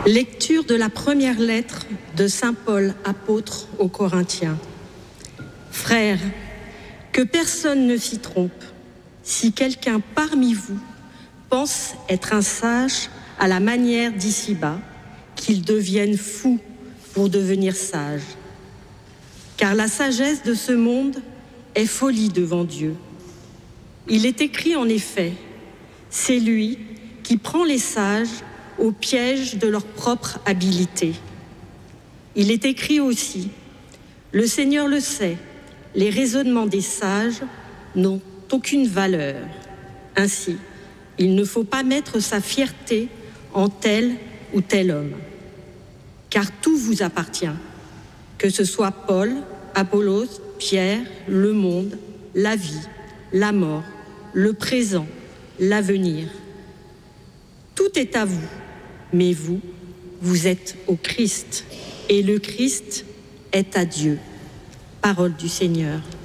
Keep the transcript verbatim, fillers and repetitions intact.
Lecture de la première lettre de saint Paul, apôtre aux Corinthiens. Frères, que personne ne s'y trompe. Si quelqu'un parmi vous pense être un sage à la manière d'ici-bas, qu'il devienne fou pour devenir sage. Car la sagesse de ce monde est folie devant Dieu. Il est écrit en effet, c'est lui qui prend les sages au piège de leur propre habileté. Il est écrit aussi, le Seigneur le sait, les raisonnements des sages n'ont aucune valeur. Ainsi, il ne faut pas mettre sa fierté en tel ou tel homme. Car tout vous appartient, que ce soit Paul, Apollos, Pierre, le monde, la vie, la mort, le présent, l'avenir. Tout est à vous, mais vous, vous êtes au Christ, et le Christ est à Dieu. Parole du Seigneur.